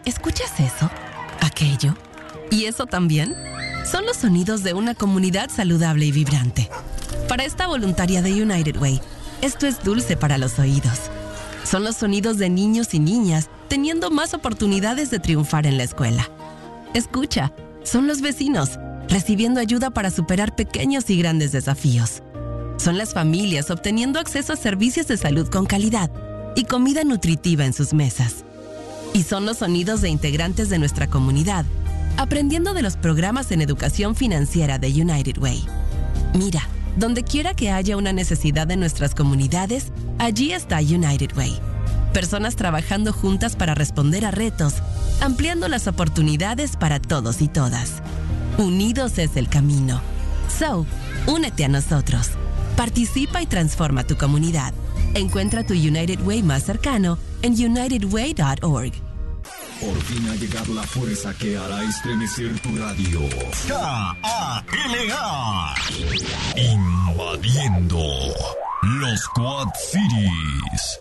¿escuchas eso? ¿Aquello? ¿Y eso también? Son los sonidos de una comunidad saludable y vibrante. Para esta voluntaria de United Way, esto es dulce para los oídos. Son los sonidos de niños y niñas teniendo más oportunidades de triunfar en la escuela. Escucha, son los vecinos recibiendo ayuda para superar pequeños y grandes desafíos. Son las familias obteniendo acceso a servicios de salud con calidad y comida nutritiva en sus mesas. Y son los sonidos de integrantes de nuestra comunidad, aprendiendo de los programas en educación financiera de United Way. Mira, donde quiera que haya una necesidad en nuestras comunidades, allí está United Way. Personas trabajando juntas para responder a retos, ampliando las oportunidades para todos y todas. Unidos es el camino. So, únete a nosotros. Participa y transforma tu comunidad. Encuentra tu United Way más cercano en unitedway.org. Por fin ha llegado la fuerza que hará estremecer tu radio. KALA. Invadiendo los Quad Cities.